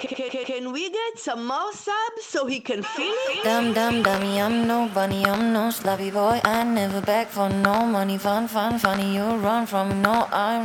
Can we get some more subs so he can feel it? Dumb, dummy, I'm no bunny, I'm no sloppy boy. I never beg for no money, funny, you run from me, no, I'm